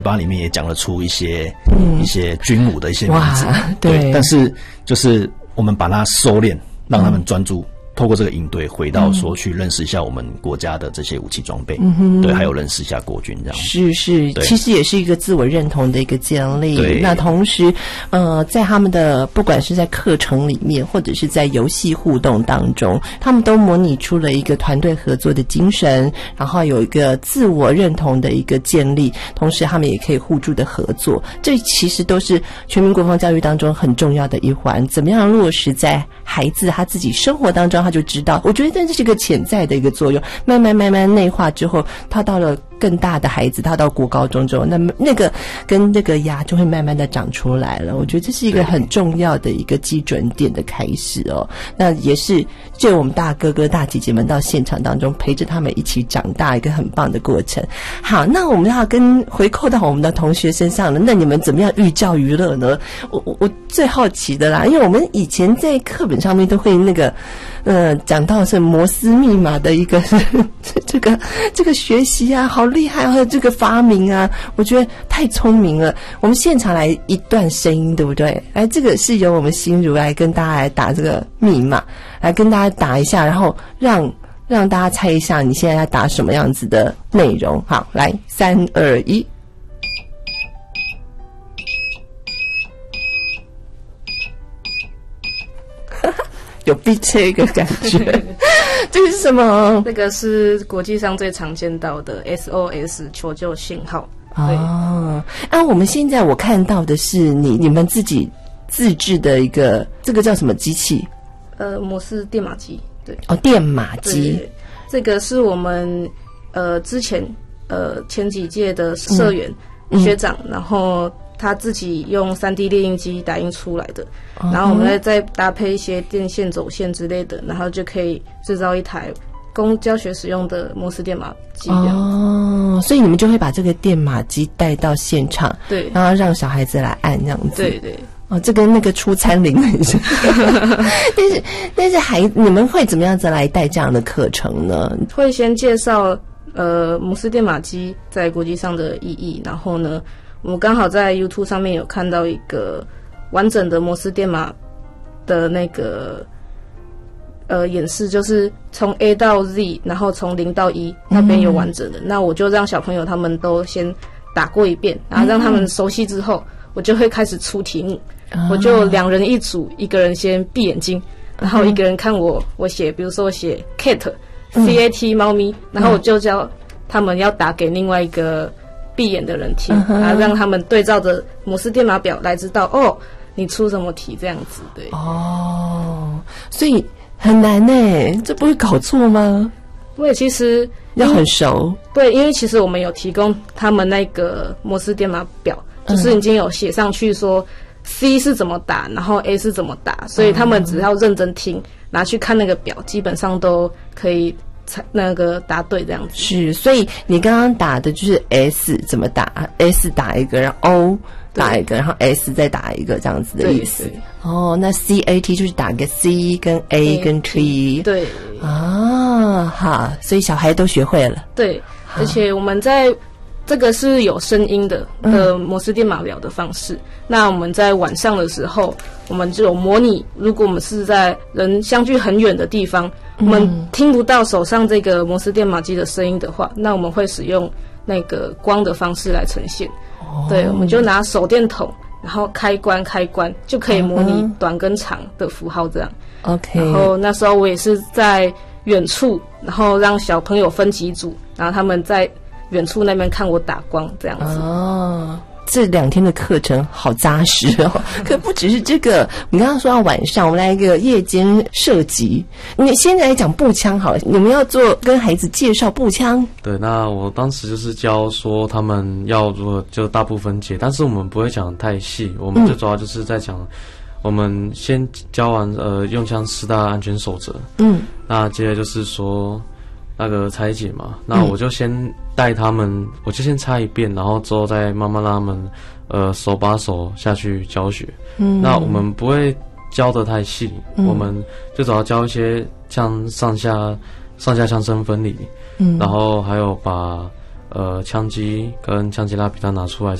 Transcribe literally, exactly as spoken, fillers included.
八里面也讲了出一些、嗯、一些军武的一些名字， 对， 对，但是就是我们把它收敛，让他们专注。嗯，透过这个营队回到说去认识一下我们国家的这些武器装备，嗯哼，对，还有认识一下国军这样。 是是，其实也是一个自我认同的一个建立。对，那同时，呃，在他们的不管是在课程里面，或者是在游戏互动当中，他们都模拟出了一个团队合作的精神，然后有一个自我认同的一个建立，同时他们也可以互助的合作。这其实都是全民国防教育当中很重要的一环，怎么样落实在孩子他自己生活当中，他就知道。我觉得这是一个潜在的一个作用，慢慢慢慢内化之后，他到了更大的孩子，他到国高中之后，那么那个跟那个芽就会慢慢的长出来了。我觉得这是一个很重要的一个基准点的开始哦。那也是就我们大哥哥大姐姐们到现场当中陪着他们一起长大，一个很棒的过程。好，那我们要跟回扣到我们的同学身上了，那你们怎么样寓教于乐呢？我我我最好奇的啦，因为我们以前在课本上面都会那个呃讲到是摩斯密码的一个这个这个学习啊，好厉害啊，这个发明啊，我觉得太聪明了。我们现场来一段声音，对不对？来，这个是由我们心如来跟大家来打这个密码，来跟大家打一下，然后让让大家猜一下你现在在打什么样子的内容。好，来，三二一。有逼这个感觉。这个是什么？ 这个是国际上最常见到的 S O S 求救信号。 哦，啊，我们现在我看到的是你你们自己自制的一个，这个叫什么机器？ 呃，摩斯电码机。对， 哦，电码机。 这个是我们呃之前呃前几届的社员、嗯、学长，然后他自己用 三 D 列印机打印出来的，然后我们再再搭配一些电线走线之类的，然后就可以制造一台供教学使用的摩斯电码机。 哦，所以你们就会把这个电码机带到现场， 对， 然后让小孩子来按这样子。 对对。 哦，这跟那个出餐铃很像。但是但是孩你们会怎么样子来带这样的课程呢？ 会先介绍呃摩斯电码机在国际上的意义，然后呢，我们刚好在 YouTube 上面有看到一个完整的摩斯电码的那个呃演示，就是从 A 到 Z， 然后从零到一那边有完整的、嗯。那我就让小朋友他们都先打过一遍，然后让他们熟悉之后，我就会开始出题目。嗯、我就两人一组，一个人先闭眼睛，然后一个人看我，我写，比如说我写 cat，C A T 猫咪，然后我就教他们要打给另外一个闭眼的人听，嗯、然后让他们对照着摩斯电码表来知道哦，你出什么题这样子。对。 哦，所以很难耶，这不会搞错吗？ 因为其实要很熟。 对，因为其实我们有提供他们那个摩斯电码表，就是已经有写上去说C 是怎么打，然后 A 是怎么打，所以他们只要认真听，拿去看那个表，基本上都可以那个答对这样子。 是，所以你刚刚打的就是 S 怎么打 ，S 打一个，然后 O 打一个，然后 S 再打一个这样子的意思。哦，那 C A T 就是打个 C 跟 A 跟 T。对。啊，好，所以小孩都学会了。 对，而且我们在这个是有声音的呃摩斯电码表的方式、嗯。那我们在晚上的时候，我们就有模拟，如果我们是在人相距很远的地方，嗯、我们听不到手上这个摩斯电码机的声音的话，那我们会使用那个光的方式来呈现。哦、对，我们就拿手电筒，然后开关开关就可以模拟短跟长的符号这样。OK。然后那时候我也是在远处，然后让小朋友分几组，然后他们在远处那边看我打光这样子。哦， 这两天的课程好扎实哦。可不只是这个，你刚刚说到晚上，我们来一个夜间射击。你先来讲步枪好了，你们要做跟孩子介绍步枪。 对，那我当时就是教说他们要如何就大部分解，但是我们不会讲太细，我们最主要就是在讲。嗯，我们先教完呃用枪四大安全守则，嗯，那接着就是说那个拆解嘛，那我就先带他们，嗯、我就先拆一遍，然后之后再慢慢让他们呃手把手下去教学。嗯，那我们不会教得太细，嗯、我们就主要教一些像上下上下枪身分离，嗯，然后还有把呃枪机跟枪击拉皮弹拿出来。